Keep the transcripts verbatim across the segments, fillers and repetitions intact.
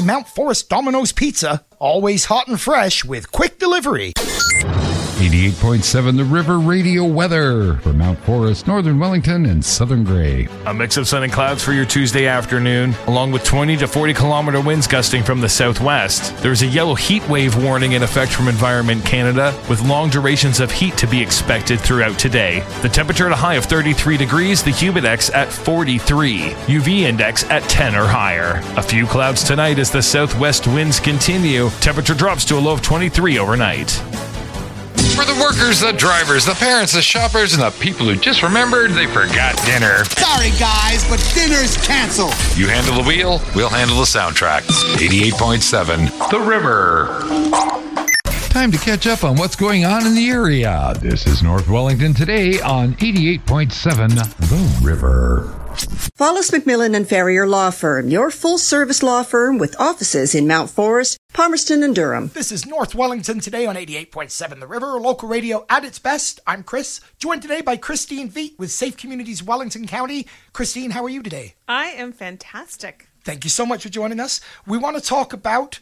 Mount Forest Domino's Pizza, always hot and fresh with quick delivery. eighty-eight point seven The River Radio weather for Mount Forest, Northern Wellington, and Southern Grey. A mix of sun and clouds for your Tuesday afternoon, along with twenty to forty kilometer winds gusting from the southwest. There's a yellow heat wave warning in effect from Environment Canada, with long durations of heat to be expected throughout today. The temperature at a high of thirty-three degrees, the humidex at forty-three, U V index at ten or higher. A few clouds tonight as the southwest winds continue. Temperature drops to a low of twenty-three overnight. For the workers, the drivers, the parents, the shoppers, and the people who just remembered they forgot dinner. Sorry, guys, but dinner's canceled. You handle the wheel, we'll handle the soundtrack. eighty-eight point seven The River. Time to catch up on what's going on in the area. This is North Wellington today on eighty-eight point seven The River. Follis McMillan and Ferrier Law Firm, your full-service law firm with offices in Mount Forest, Palmerston, and Durham. This is North Wellington today on eighty-eight point seven The River, local radio at its best. I'm Chris, joined today by Christine Veet with Safe Communities Wellington County. Christine, how are you today? I am fantastic. Thank you so much for joining us. We want to talk about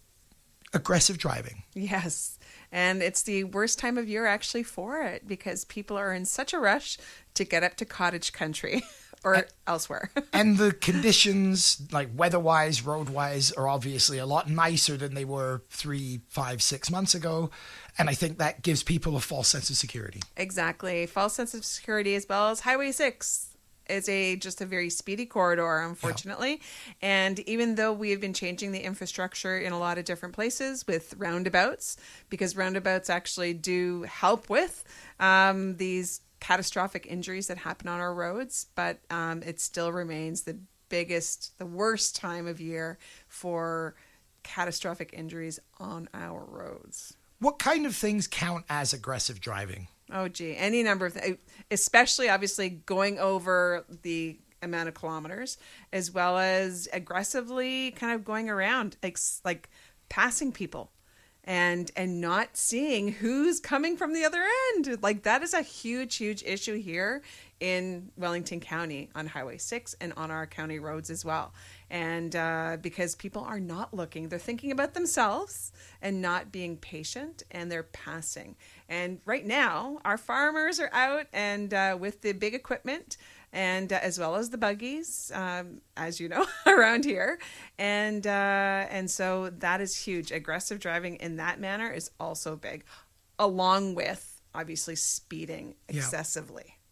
aggressive driving. Yes, and it's the worst time of year actually for it because people are in such a rush to get up to cottage country. Or and, elsewhere. And the conditions, like weather-wise, road-wise, are obviously a lot nicer than they were three, five, six months ago. And I think that gives people a false sense of security. Exactly. False sense of security, as well as Highway six is a just a very speedy corridor, unfortunately. Yeah. And even though we have been changing the infrastructure in a lot of different places with roundabouts, because roundabouts actually do help with um, these catastrophic injuries that happen on our roads, but um, it still remains the biggest, the worst time of year for catastrophic injuries on our roads. What kind of things count as aggressive driving? Oh, gee, any number of things, especially obviously going over the amount of kilometers, as well as aggressively kind of going around, like, like passing people. and and not seeing who's coming from the other end. Like, that is a huge, huge issue here in Wellington County on Highway six and on our county roads as well. And uh, because people are not looking, they're thinking about themselves and not being patient, and they're passing. And right now, our farmers are out and uh, with the big equipment, and uh, as well as the buggies, um, as you know, around here. And uh, and so that is huge. Aggressive driving in that manner is also big, along with, obviously, speeding excessively. Yeah.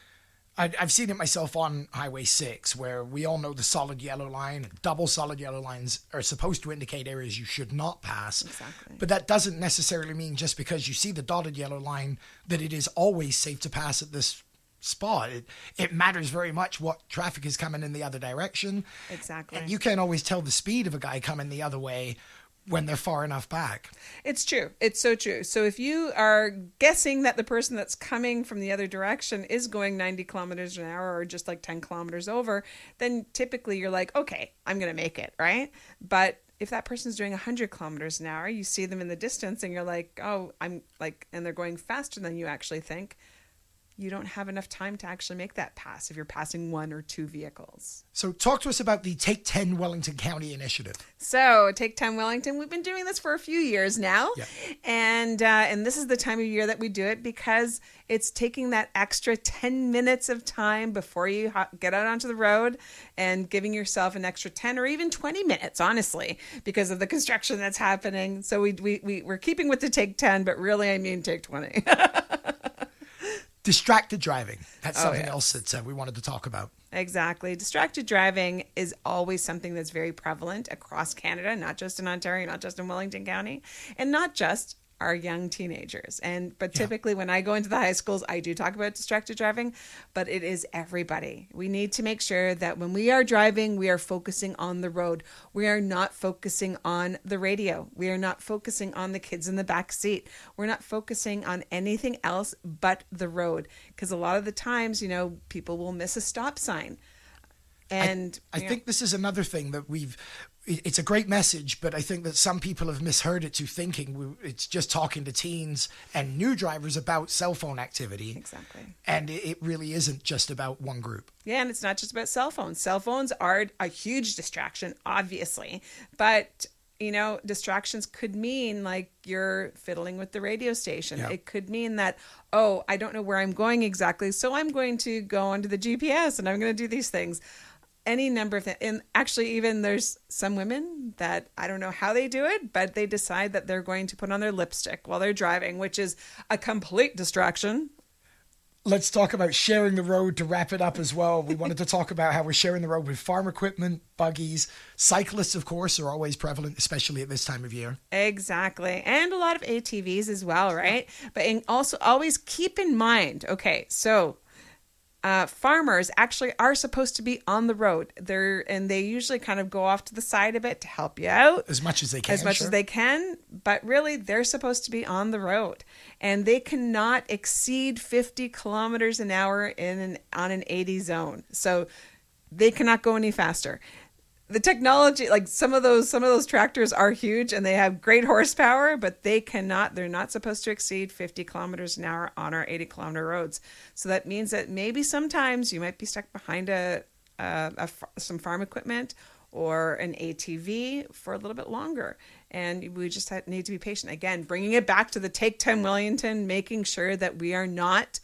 I've seen it myself on Highway six, where we all know the solid yellow line, double solid yellow lines are supposed to indicate areas you should not pass. Exactly. But that doesn't necessarily mean just because you see the dotted yellow line that it is always safe to pass at this spot. It, it matters very much what traffic is coming in the other direction. Exactly. And you can't always tell the speed of a guy coming the other way when they're far enough back. It's true. It's so true. So if you are guessing that the person that's coming from the other direction is going ninety kilometers an hour or just like ten kilometers over, then typically you're like, okay, I'm going to make it, right? But if that person's doing one hundred kilometers an hour, you see them in the distance and you're like, oh, I'm like, and they're going faster than you actually think, you don't have enough time to actually make that pass if you're passing one or two vehicles. So talk to us about the Take ten Wellington County initiative. So Take ten Wellington, we've been doing this for a few years now. Yeah. And uh, and this is the time of year that we do it because it's taking that extra ten minutes of time before you ha- get out onto the road and giving yourself an extra ten or even twenty minutes, honestly, because of the construction that's happening. So we, we, we, we're keeping with the Take ten, but really I mean Take twenty. Distracted driving. That's Oh, something yes. else that uh, we wanted to talk about. Exactly. Distracted driving is always something that's very prevalent across Canada, not just in Ontario, not just in Wellington County, and not just our young teenagers. And but typically yeah. when I go into the high schools, I do talk about distracted driving, but it is everybody. We need to make sure that when we are driving, we are focusing on the road. We are not focusing on the radio. We are not focusing on the kids in the back seat. We're not focusing on anything else but the road. Because a lot of the times, you know, people will miss a stop sign. And I, I yeah. think this is another thing that we've, it's a great message, but I think that some people have misheard it to thinking it's just talking to teens and new drivers about cell phone activity. Exactly. And it really isn't just about one group. Yeah, and it's not just about cell phones. Cell phones are a huge distraction, obviously. But, you know, distractions could mean like you're fiddling with the radio station. Yeah. It could mean that, oh, I don't know where I'm going exactly, so I'm going to go onto the G P S and I'm going to do these things. Any number of things. And actually, even there's some women that I don't know how they do it, but they decide that they're going to put on their lipstick while they're driving, which is a complete distraction. Let's talk about sharing the road to wrap it up as well. We wanted to talk about how we're sharing the road with farm equipment, buggies. Cyclists, of course, are always prevalent, especially at this time of year. Exactly. And a lot of A T Vs as well, right? But in also always keep in mind, okay, so Uh, farmers actually are supposed to be on the road. They're and they usually kind of go off to the side a bit to help you out As much as they can. as much sure. as they can. But really, they're supposed to be on the road, and they cannot exceed fifty kilometers an hour in an on an eighty zone. So they cannot go any faster. The technology, like some of those, some of those tractors are huge and they have great horsepower, but they cannot, they're not supposed to exceed fifty kilometers an hour on our eighty kilometer roads. So that means that maybe sometimes you might be stuck behind a, a, a some farm equipment or an A T V for a little bit longer. And we just need to be patient. Again, bringing it back to the Take ten Wellington, making sure that we are not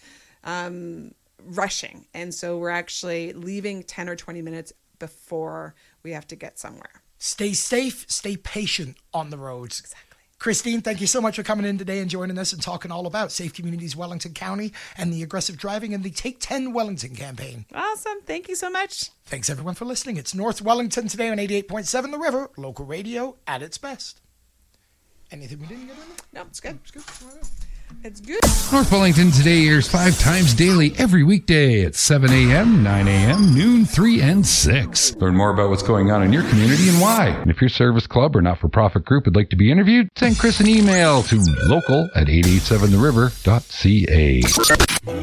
um, rushing. And so we're actually leaving ten or twenty minutes before we have to get somewhere. Stay safe, stay patient on the roads. Exactly. Christine, thank you so much for coming in today and joining us and talking all about Safe Communities Wellington County and the aggressive driving and the Take ten Wellington campaign. Awesome. Thank you so much. Thanks everyone for listening. It's North Wellington today on eighty-eight point seven The River, local radio at its best. Anything we didn't get in there? No, it's good. It's good. It's good. North Wellington Today airs five times daily every weekday at seven a.m., nine a.m., noon, three, and six. Learn more about what's going on in your community and why. And if your service club or not-for-profit group would like to be interviewed, send Chris an email to local at eight eight seven the river dot c a.